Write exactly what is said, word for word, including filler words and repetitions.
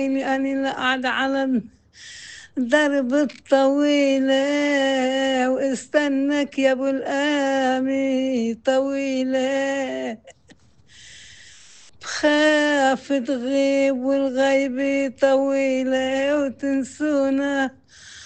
عيني أني قاعدة على درب الطويلة واستناك يا ابو القامي طويلة، بخاف تغيب والغيبة طويلة وتنسونا